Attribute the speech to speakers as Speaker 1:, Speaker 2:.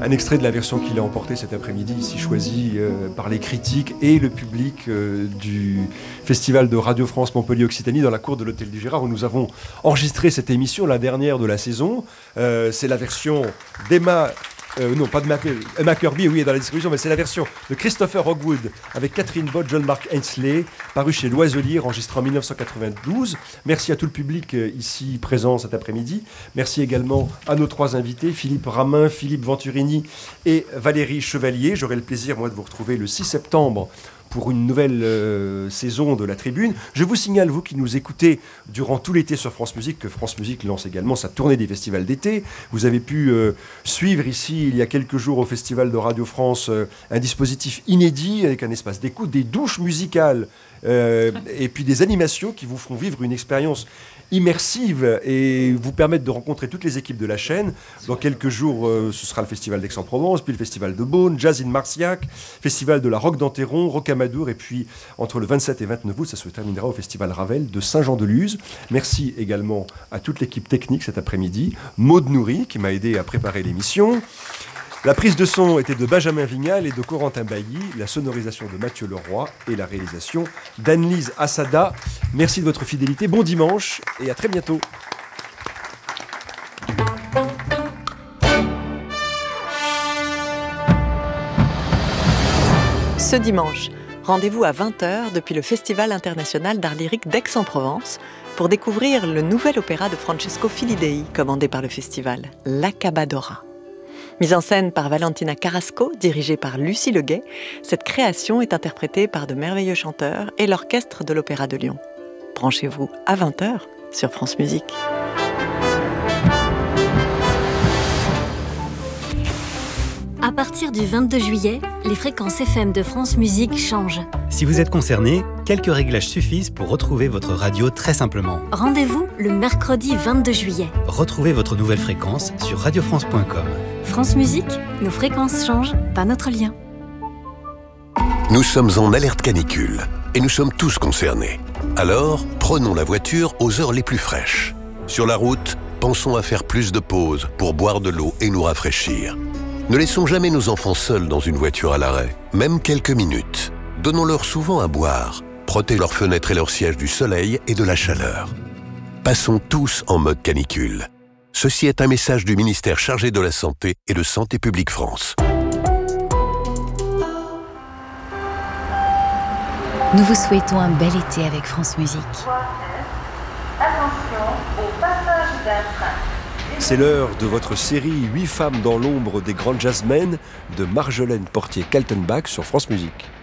Speaker 1: Un extrait de la version qu'il a emportée cet après-midi, ici choisi par les critiques et le public du Festival de Radio France Montpellier-Occitanie dans la cour de l'Hôtel du Gérard où nous avons enregistré cette émission, la dernière de la saison. C'est la version d'Emma... non, pas de Emma Kirby, oui, est dans la distribution, mais c'est la version de Christopher Hogwood avec Catherine Bott, John-Mark Ainsley, paru chez Loiselier, enregistré en 1992. Merci à tout le public ici présent cet après-midi. Merci également à nos trois invités, Philippe Ramin, Philippe Venturini et Valérie Chevalier. J'aurai le plaisir, moi, de vous retrouver le 6 septembre pour une nouvelle saison de la Tribune. Je vous signale, vous qui nous écoutez durant tout l'été sur France Musique, que France Musique lance également sa tournée des festivals d'été. Vous avez pu suivre ici, il y a quelques jours, au Festival de Radio France, un dispositif inédit avec un espace d'écoute, des douches musicales et puis des animations qui vous feront vivre une expérience immersive et vous permettre de rencontrer toutes les équipes de la chaîne. Dans quelques jours, ce sera le Festival d'Aix-en-Provence, puis le Festival de Beaune, Jazz in Marciac, Festival de la Roque d'Enterron, Rocamadour, et puis entre le 27 et 29 août, ça se terminera au Festival Ravel de Saint-Jean-de-Luz. Merci également à toute l'équipe technique cet après-midi, Maud Nourri qui m'a aidé à préparer l'émission. La prise de son était de Benjamin Vignal et de Corentin Bailly, la sonorisation de Mathieu Leroy et la réalisation d'Anne-Lise Assada. Merci de votre fidélité, bon dimanche et à très bientôt.
Speaker 2: Ce dimanche, rendez-vous à 20h depuis le Festival international d'art lyrique d'Aix-en-Provence pour découvrir le nouvel opéra de Francesco Filidei, commandé par le festival, L'Accabadora. Mise en scène par Valentina Carrasco, dirigée par Lucie Leguet, cette création est interprétée par de merveilleux chanteurs et l'orchestre de l'Opéra de Lyon. Branchez-vous à 20h sur France Musique.
Speaker 3: À partir du 22 juillet, les fréquences FM de France Musique changent.
Speaker 4: Si vous êtes concerné, quelques réglages suffisent pour retrouver votre radio très simplement.
Speaker 3: Rendez-vous le mercredi 22 juillet.
Speaker 4: Retrouvez votre nouvelle fréquence sur radiofrance.com.
Speaker 3: France Musique, nos fréquences changent, pas notre lien.
Speaker 5: Nous sommes en alerte canicule et nous sommes tous concernés. Alors, prenons la voiture aux heures les plus fraîches. Sur la route, pensons à faire plus de pauses pour boire de l'eau et nous rafraîchir. Ne laissons jamais nos enfants seuls dans une voiture à l'arrêt, même quelques minutes. Donnons-leur souvent à boire. Protège leurs fenêtres et leurs sièges du soleil et de la chaleur. Passons tous en mode canicule. Ceci est un message du ministère chargé de la Santé et de Santé publique France.
Speaker 6: Nous vous souhaitons un bel été avec France Musique.
Speaker 7: Attention au passage d'un train.
Speaker 1: C'est l'heure de votre série 8 femmes dans l'ombre des grandes jazzmen de Marjolaine Portier-Kaltenbach sur France Musique.